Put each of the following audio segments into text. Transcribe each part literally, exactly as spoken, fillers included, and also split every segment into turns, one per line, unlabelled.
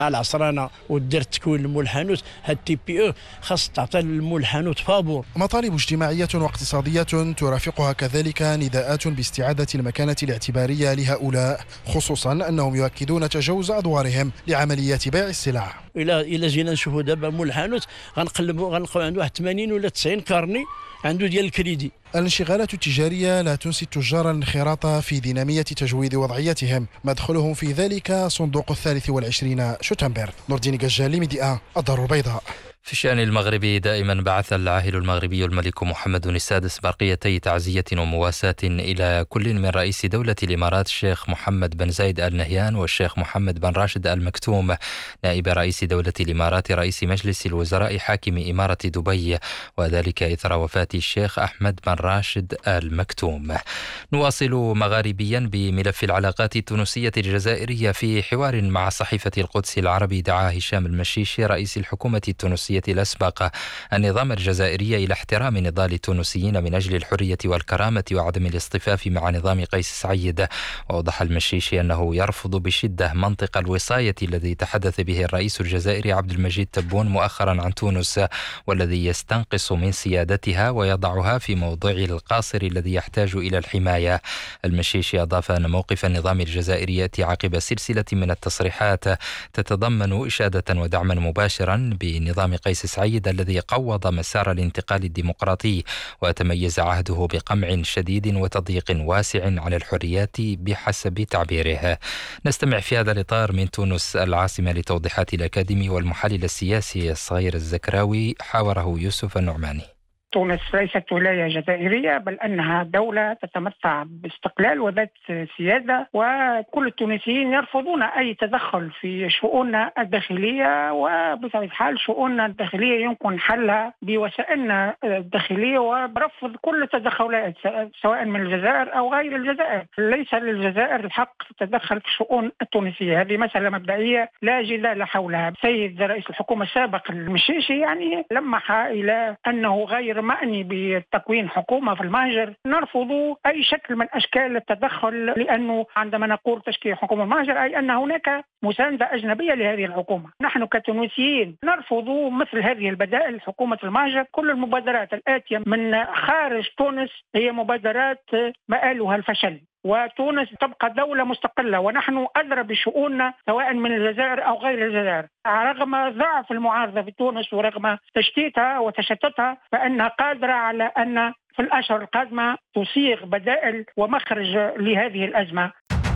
العصرانه ودير تكوين المول الحانوت. هاد تي بي او خاص تعطي المول الحانوت فابور.
مطالب اجتماعية واقتصادية ترافقها كذلك نداءات باستعادة المكانة الاعتبارية لهؤلاء، خصوصا أنهم يؤكدون تجاوز أدوارهم لعمليات بيع السلع.
إلا إلا جينا نشوفوا دابا مول الحانوت غنقلبوا غنلقاو عنده واحد ثمانين ولا تسعين كارني عنده ديال الكريدي.
الانشغالات التجارية لا تنسي التجار الانخراط في دينامية تجويد وضعيتهم، مدخلهم في ذلك صندوق الثالث والعشرين شتنبر. نور الدين قجالي، ميديا الدار البيضاء.
في الشأن المغربي دائما بعث العاهل المغربي الملك محمد السادس برقيتي تعزية ومواساة إلى كل من رئيس دولة الإمارات الشيخ محمد بن زايد آل نهيان والشيخ محمد بن راشد آل مكتوم نائب رئيس دولة الإمارات رئيس مجلس الوزراء حاكم إمارة دبي، وذلك إثر وفاة الشيخ أحمد بن راشد آل مكتوم. نواصل مغاربيا بملف العلاقات التونسية الجزائرية. في حوار مع صحيفة القدس العربي دعا هشام المشيشي رئيس الحكومة التونسية الأسبق النظام الجزائري إلى احترام نضال التونسيين من أجل الحرية والكرامة وعدم الاصطفاف مع نظام قيس سعيد. وأوضح المشيشي أنه يرفض بشدة منطق الوصاية الذي تحدث به الرئيس الجزائري عبد المجيد تبون مؤخرا عن تونس، والذي يستنقص من سيادتها ويضعها في موضع القاصر الذي يحتاج إلى الحماية. المشيشي أضاف أن موقف النظام الجزائري يأتي عقب سلسلة من التصريحات تتضمن إشادة ودعما مباشرا بنظام قيس سعيد الذي قوض مسار الانتقال الديمقراطي، وتميز عهده بقمع شديد وتضييق واسع على الحريات بحسب تعبيره. نستمع في هذا الإطار من تونس العاصمة لتوضيحات الأكاديمي والمحلل السياسي الصغير الزكراوي، حاوره يوسف النعماني.
تونس ليست ولاية جزائرية، بل أنها دولة تتمتع باستقلال وذات سيادة، وكل التونسيين يرفضون أي تدخل في شؤوننا الداخلية، وبطبيعة الحال شؤوننا الداخلية يمكن حلها بوسائلنا الداخلية ورفض كل التدخلات سواء من الجزائر أو غير الجزائر. ليس للجزائر الحق في التدخل في الشؤون التونسية، هذه مسألة مبدئية لا جدال حولها. سيد رئيس الحكومة السابق المشيشي يعني لمح إلى أنه غير معني بتكوين حكومة في المهجر. نرفض أي شكل من أشكال التدخل، لأنه عندما نقول تشكيل حكومة المهجر أي أن هناك مساندة أجنبية لهذه الحكومة. نحن كتونسيين نرفض مثل هذه البدائل حكومة المهجر. كل المبادرات الآتية من خارج تونس هي مبادرات مآلها الفشل، وتونس تبقى دولة مستقلة، ونحن أدرى بشؤوننا سواء من الجزائر أو غير الجزائر. رغم ضعف المعارضة في تونس ورغم تشتيتها وتشتتها، فإنها قادرة على أن في الأشهر القادمة تصيغ بدائل ومخرج لهذه الأزمة.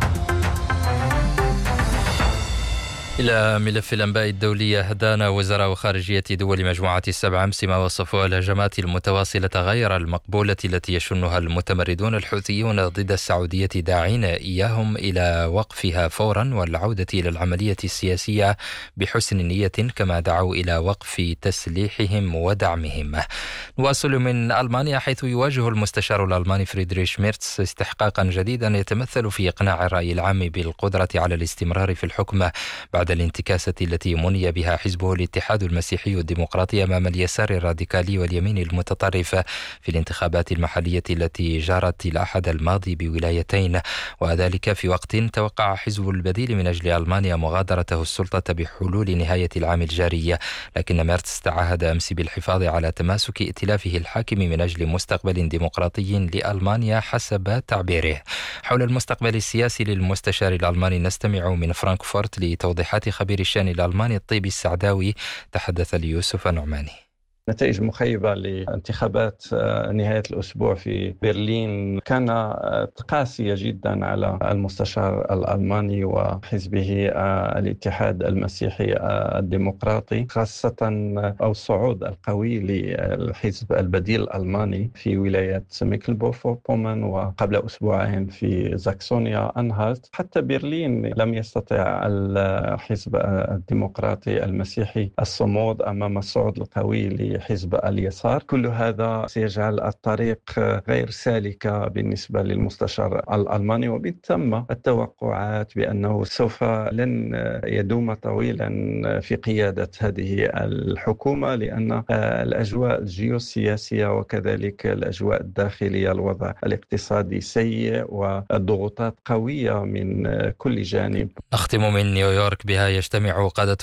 إلى ملف الأنباء الدولية. هدان وزراء خارجية دول مجموعة السبع أمس ما وصفوها الهجمات المتواصلة غير المقبولة التي يشنها المتمردون الحوثيون ضد السعودية، داعين إياهم إلى وقفها فورا والعودة إلى العملية السياسية بحسن نية، كما دعوا إلى وقف تسليحهم ودعمهم. نواصل من ألمانيا، حيث يواجه المستشار الألماني فريدريش ميرتس استحقاقا جديدا يتمثل في إقناع الرأي العام بالقدرة على الاستمرار في الحكم بعد الانتكاسة التي مني بها حزبه الاتحاد المسيحي الديمقراطي أمام اليسار الراديكالي واليمين المتطرف في الانتخابات المحلية التي جرت الأحد الماضي بولايتين، وذلك في وقت توقع حزب البديل من أجل ألمانيا مغادرته السلطة بحلول نهاية العام الجاري. لكن ميرتس تعهد أمس بالحفاظ على تماسك ائتلافه الحاكم من أجل مستقبل ديمقراطي لألمانيا حسب تعبيره. حول المستقبل السياسي للمستشار الألماني نستمع من فرانكفورت لتوضيحات خبير الشأن الألماني الطيب السعداوي، تحدث ليوسف النعماني.
نتائج مخيبة لانتخابات نهاية الأسبوع في برلين كانت قاسية جدا على المستشار الألماني وحزبه الاتحاد المسيحي الديمقراطي، خاصة أو الصعود القوي للحزب البديل الألماني في ولاية ميكلبورغ-فوربومن وقبل أسبوعين في زاكسونيا أنهالت. حتى برلين لم يستطع الحزب الديمقراطي المسيحي الصمود أمام الصعود القوي حزب اليسار. كل هذا سيجعل الطريق غير سالكة بالنسبة للمستشار الألماني، ومن ثم التوقعات بأنه سوف لن يدوم طويلا في قيادة هذه الحكومة، لأن الأجواء الجيوسياسية وكذلك الأجواء الداخلية، الوضع الاقتصادي سيء والضغوطات قوية من كل جانب.
نختم من نيويورك، بها يجتمع قادة